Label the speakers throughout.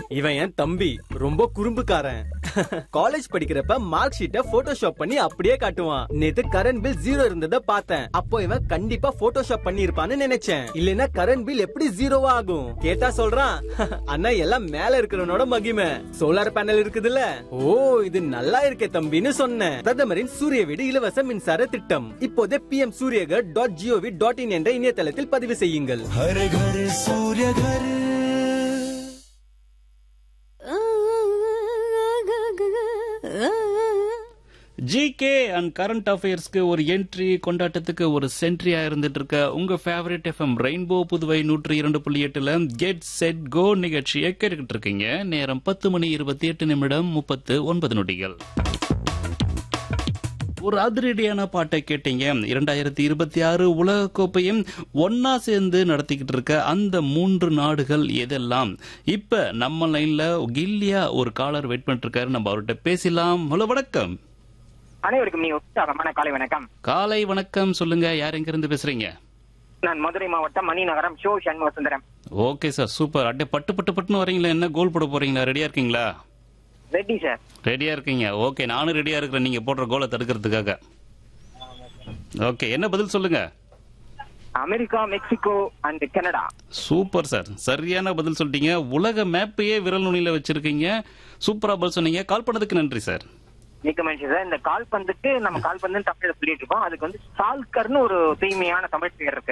Speaker 1: இவன் என் தம்பி, ரொம்ப குறும்புக்காரன். காலேஜ் படிக்கிறப்ப மார்க் ஷீட்டை போட்டோஷாப் பண்ணி அப்படியே காட்டுவான். நேத்து கரண்ட் பில் 0 இருந்ததை பார்த்தேன். அப்போ இவன் கண்டிப்பா போட்டோஷாப் பண்ணி இருப்பான்னு நினைச்சேன். இல்லனா கரண்ட் பில் எப்படி 0 ஆகும்? கேட்டா சொல்றான், அண்ணா எல்லாம் மேல இருக்கிறவனோட மகிமை, சோலார் பேனல் இருக்குதுல்ல. ஓ, இது நல்லா இருக்கே தம்பின்னு சொன்னேன். பிரதமரின் சூரிய வீடு இலவச மின்சார திட்டம். இப்போதே pmsuryagar.gov.in என்ற இணையதளத்தில் பதிவு செய்யுங்கள்.
Speaker 2: हर घर सूर्य घर.
Speaker 3: ஜிகே அண்ட் கரண்ட் அஃபேர்ஸ்க்கு ஒரு என்ட்ரி, கொண்டாட்டத்துக்கு ஒரு சென்ட்ரியா இருந்துட்டு இருக்க உங்க favourite FM rainbow Puduvai 102.8 get set go நிகழ்ச்சியை கேட்டுக்கிட்டு இருக்கீங்க. நேரம் 10:28:39. ஒரு அதிரடியான பாட்டை கேட்டீங்க. 2026 உலக கோப்பையும் ஒன்னா சேர்ந்து நடத்திக்கிட்டு இருக்க அந்த 3 நாடுகள் எதெல்லாம்? இப்ப நம்ம லைன்ல கில்லியா ஒரு காலர் வெயிட் பண்ணிட்டு இருக்காரு. நம்ம அவர்கிட்ட பேசலாம். ஹலோ, வணக்கம்.
Speaker 4: அனைவருக்கும் நீ உற்சாகமான காலை வணக்கம்.
Speaker 3: காலை வணக்கம். சொல்லுங்க, யார் எங்க இருந்து பேசுறீங்க?
Speaker 4: நான் மதுரை மாவட்டம் Maninagaram show Shanmuga Sundaram.
Speaker 3: Okay sir, super. அட்டே பட்டு பட்டு பட்டுன்னு வரீங்களா? என்ன கோல் போட போறீங்களா? ரெடியா இருக்கீங்களா?
Speaker 4: Ready sir.
Speaker 3: ரெடியா இருக்கீங்க. ஓகே, நானும் ரெடியா இருக்கிறேன் நீங்க போடுற கோலை தடுக்கிறதுக்காக. ஓகே, என்ன பதில் சொல்லுங்க?
Speaker 4: America, Mexico and Canada.
Speaker 3: Super sir, சரியான பதில் சொல்லிட்டீங்க. உலக மேப்பையே விரல் நுனியில வச்சிருக்கீங்க. சூப்பரா பதில் சொன்னீங்க. கால் பண்ணதுக்கு நன்றி சார்.
Speaker 4: மிக்க மகிழ்ச்சி சார். இந்த கால்பந்துக்கு நம்ம கால்பந்து தமிழ்ல சொல்லிட்டு இருக்கோம். அதுக்கு வந்து சால்கர்னு ஒரு தூய்மையான தமிழ் பெயர் இருக்கு.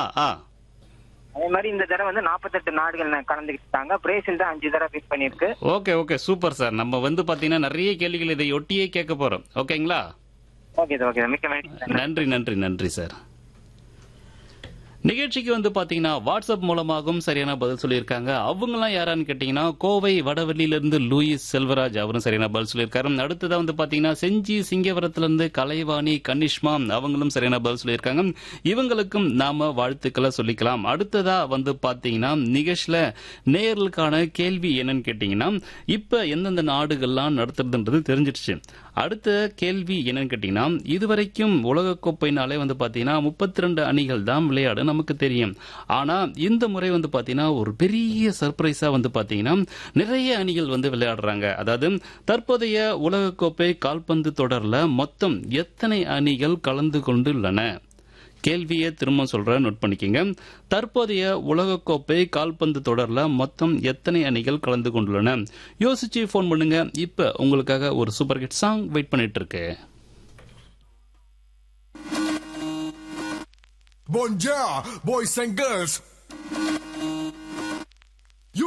Speaker 4: அதே மாதிரி இந்த தடவை வந்து 48 நாடுகள் கலந்துக்கிட்டாங்க. பிரேசில் தான் 5 தடவை வின் பண்ணிருக்கு.
Speaker 3: Okay okay, super sir. நம்ம வந்து பாத்தீங்கன்னா நிறைய கேள்விகள் இதை ஒட்டியே கேட்க போறோம். ஓகேங்களா?
Speaker 4: Okay sir, okay. மிக்க மகிழ்ச்சி.
Speaker 3: நன்றி நன்றி நன்றி சார். நிகழ்ச்சிக்கு வந்து பாத்தீங்கன்னா வாட்ஸ்அப் மூலமாகவும் சரியான பதில் சொல்லியிருக்காங்க. அவங்கலாம் யாரான்னு கேட்டீங்கன்னா, கோவை வடவெளியிலிருந்து லூயிஸ் செல்வராஜ், அவரும் சரியான பதில் சொல்லியிருக்காரு. அடுத்ததா வந்து பாத்தீங்கன்னா செஞ்சி சிங்கவரத்திலிருந்து கலைவாணி கனிஷ்மா, அவங்களும் சரியான பதில் சொல்லியிருக்காங்க. இவங்களுக்கும் நாம வாழ்த்துக்களை சொல்லிக்கலாம். அடுத்ததா வந்து பாத்தீங்கன்னா நிகழ்ச்சியில நேயர்களுக்கான கேள்வி என்னன்னு கேட்டீங்கன்னா, இப்ப எந்தெந்த நாடுகள்லாம் நடத்துறதுன்றது தெரிஞ்சிடுச்சு. அடுத்த கேள்வி என்னன்னு கேட்டீங்கன்னா, இதுவரைக்கும் உலகக்கோப்பைனாலே வந்து பாத்தீங்கன்னா 32 அணிகள் தான் விளையாடு நமக்கு தெரியும். ஆனா இந்த முறை வந்து பாத்தீங்கன்னா ஒரு பெரிய சர்ப்ரைஸா வந்து பாத்தீங்கன்னா நிறைய அணிகள் வந்து விளையாடுறாங்க. அதாவது தற்போதைய உலகக்கோப்பை கால்பந்து தொடர்ல மொத்தம் எத்தனை அணிகள் கலந்து கொண்டுள்ளன? கேள்வியை திரும்ப சொல்றேன், நோட் பண்ணிக்கங்க. தற்போதைய உலகக்கோப்பை கால்பந்து தொடர்ல மொத்தம் எத்தனை அணிகள் கலந்து கொண்டுள்ளன? யோசிச்சு போன் பண்ணுங்க. இப்ப உங்களுக்காக ஒரு சூப்பர் ஹிட் சாங் வெயிட் பண்ணிட்டு இருக்கு.
Speaker 2: Bonjour, boys and girls.